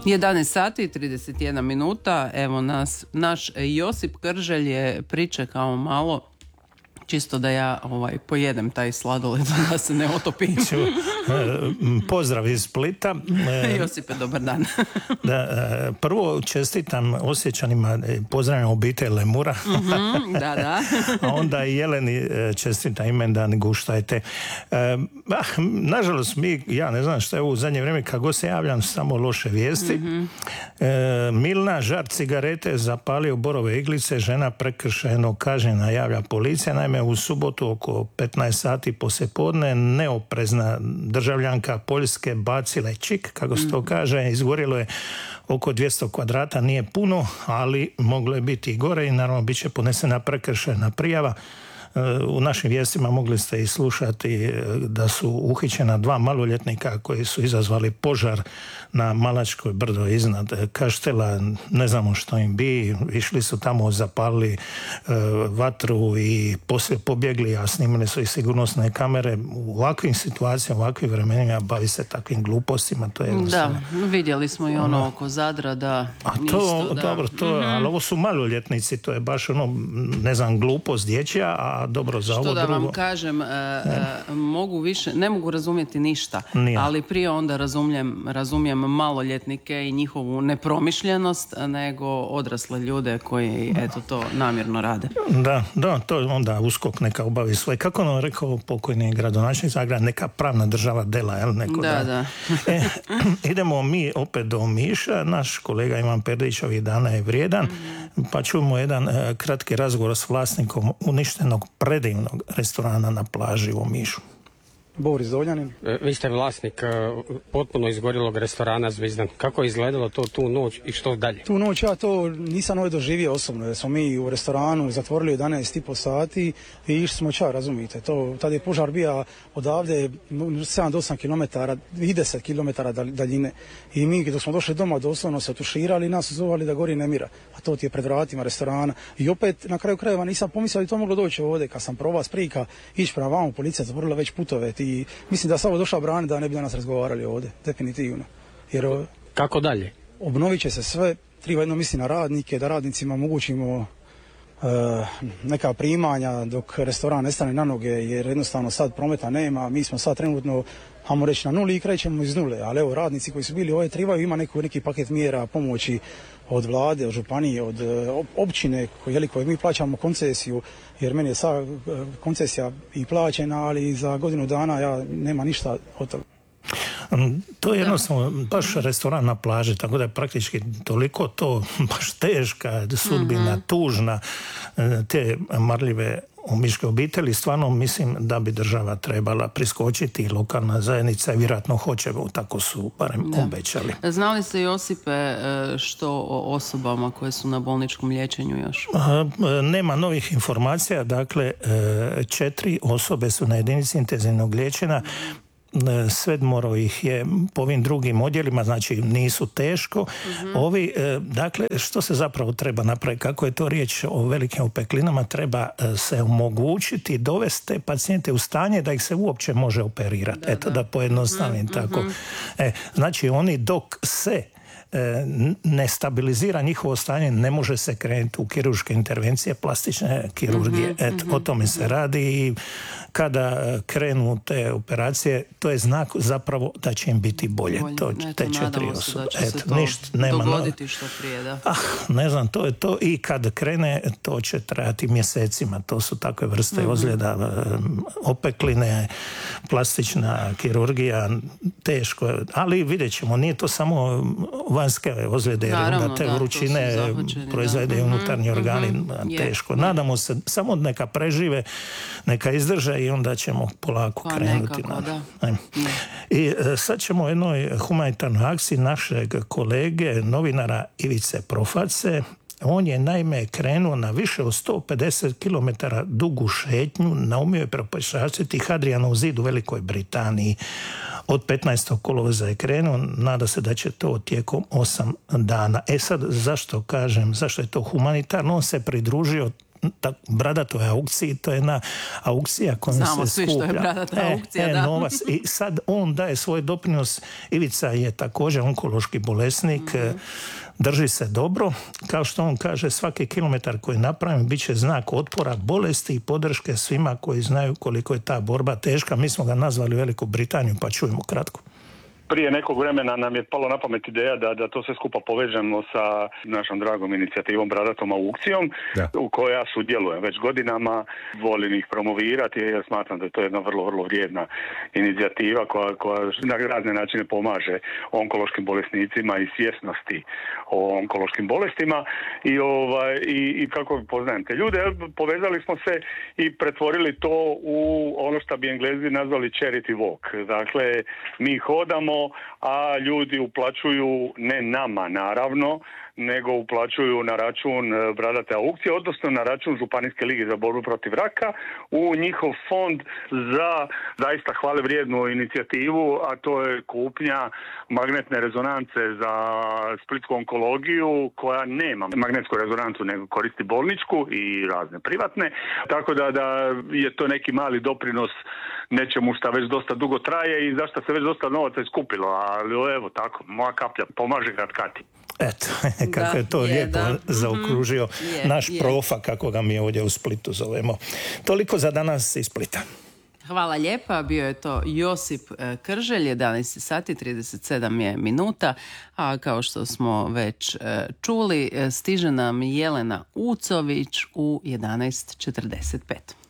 11 sati i 31 minuta, evo naš Josip Krželj je pričekao malo, čisto da ja pojedem taj sladoled da se ne otopim. Pozdrav iz Splita. Josipe, dobar dan. Prvo čestitam Osječanima, pozdravljam obitelj Lemura. Da. A onda i Jeleni čestita imendan, guštajte. Nažalost, ja ne znam što je u zadnje vrijeme, kako se javljam, samo loše vijesti. Milna, žar cigarete, zapalio borove iglice, žena prekršajno kažnjena, javlja policija. Naime, u subotu oko 15 sati poslijepodne neoprezna državljanka Poljske bacila je čik, kako se to kaže, izgorilo je oko 200 kvadrata, nije puno, ali moglo je biti i gore i naravno bit će podnesena prekršajna prijava. U našim vijestima mogli ste i slušati da su uhićena 2 maloljetnika koji su izazvali požar na Malačkoj brdo iznad Kaštela. Ne znamo što im bi, išli su tamo, zapalili vatru i poslije pobjegli, a snimili su i sigurnosne kamere. U ovakvim situacijama, u ovakvim vremenima bavi se takvim glupostima. To je da, vidjeli smo i ono oko Zadra da... Dobro, ali ovo su maloljetnici, to je baš ne znam, glupost dječja, a dobro za ovo drugo. Što da vam kažem, ne mogu razumjeti ništa, ali prije onda razumijem maloljetnike i njihovu nepromišljenost nego odrasle ljude koji to namjerno rade. Da, to onda USKOK neka obavi svoje. Kako nam rekao pokojni gradonačelnik Zagreba, neka pravna država dela, jel? Da. Idemo mi opet do Omiša. Naš kolega Ivan Perdić ovih dana je vrijedan, pa čujemo jedan kratki razgovor s vlasnikom uništenog predivnog restorana na plaži u Omišu. Boris Zoljanin. Vi ste vlasnik potpuno izgorjelog restorana Zvizdan. Kako je izgledalo to tu noć i što dalje? Tu noć ja to nisam ovdje doživio osobno, jer smo mi u restoranu zatvorili 11,5 sati i išli smo čar, razumijete. Tad je požar bio odavde 7 do 8 km i 10 km daljine. I mi dok smo došli doma doslovno se otuširali i nas su zovali da gori nemira. A to ti je pred vratima restorana. I opet na kraju krajeva nisam pomislio da to moglo doći ovdje. Kad sam probao s prika ići prema vamo, policija zatvorila već putove i mislim da sam ovo došao braniti da ne bi danas razgovarali ovdje, definitivno. Jer, kako dalje? Obnovit će se sve, treba jedno misli na radnike, da radnicima omogućimo neka primanja dok restoran ne stane na noge, jer jednostavno sad prometa nema, mi smo sad trenutno, ajmo reći, na nuli i krećemo iz nule, ali evo radnici koji su bili ovdje trebaju ima neki paket mjera pomoći od vlade, od županije, od općine koje mi plaćamo koncesiju, jer meni je sad koncesija i plaćena, ali za godinu dana ja nema ništa od toga. To je jednostavno baš restoran na plaži, tako da je praktički toliko to baš teška sudbina, tužna, te marljive omiške obitelji. Stvarno mislim da bi država trebala priskočiti i lokalna zajednica i vjerojatno hoće, tako su barem obećali. Znali ste, Josipe, što o osobama koje su na bolničkom liječenju još? Nema novih informacija, dakle 4 osobe su na jedinici intenzivnog liječenja. Sedmoro ih je po ovim drugim odjelima, znači nisu teško. Ovi, dakle, što se zapravo treba napraviti? Kako je to riječ o velikim opeklinama, treba se omogućiti dovesti te pacijente u stanje da ih se uopće može operirati. Da pojednostavim tako. Znači oni dok se ne stabilizira njihovo stanje, ne može se krenuti u kirurške intervencije, plastične kirurgije. O tome se radi i kada krenu te operacije, to je znak zapravo da će im biti bolje. Te 4 osobe. Nema dogoditi što prije, da. Ne znam, to je to i kad krene, to će trajati mjesecima. To su takve vrste ozljeda, opekline, plastična kirurgija, teško. Ali vidjet ćemo, nije to samo vanjske ozljede, jer onda te vrućine proizvede unutarnji organi, teško. Nadamo se, samo neka prežive, neka izdrže i onda ćemo polako krenuti. I sad ćemo u jednoj humanitarnoj akciji našeg kolege, novinara Ivice Proface. On je naime krenuo na više od 150 km dugu šetnju, naumio je propješačiti Hadrijanov zid u Velikoj Britaniji. Od 15. kolovoza je krenuo, nada se da će to tijekom 8 dana. Sad, zašto kažem, zašto je to humanitarno? On se pridružio bradatoj aukciji, to je jedna aukcija kojom znamo se skuplja. svi što je bradata aukcija, da. Novac. I sad on daje svoj doprinos. Ivica je također onkološki bolesnik, drži se dobro. Kao što on kaže, svaki kilometar koji napravim bit će znak otpora, bolesti i podrške svima koji znaju koliko je ta borba teška. Mi smo ga nazvali Veliku Britaniju, pa čujemo kratko. Prije nekog vremena nam je palo na pamet ideja da to sve skupa povežemo sa našom dragom inicijativom Bradatom aukcijom, u koja sudjelujem već godinama, volim ih promovirati jer smatram da je to jedna vrlo, vrlo vrijedna inicijativa koja na razne načine pomaže onkološkim bolesnicima i svjesnosti o onkološkim bolestima i kako poznajem te ljude, povezali smo se i pretvorili to u ono što bi Englezi nazvali charity walk. Dakle, mi hodamo, a ljudi uplaćuju, ne nama naravno, nego uplaćuju na račun Bradate aukcije, odnosno na račun Županijske lige za borbu protiv raka u njihov fond za zaista hvale vrijednu inicijativu, a to je kupnja magnetne rezonance za splitsku onkologiju koja nema magnetsku rezonancu nego koristi bolničku i razne privatne, tako da je to neki mali doprinos nečemu što već dosta dugo traje i za što se već dosta novaca iskupilo, ali evo tako, moja kaplja pomaže kad kati. Eto, kako je to lijepo zaokružio naš profa, kako ga mi ovdje u Splitu zovemo. Toliko za danas iz Splita. Hvala lijepa, bio je to Josip Krželj, 11 sati 37 je minuta, a kao što smo već čuli, stiže nam Jelena Ucović u 11:45.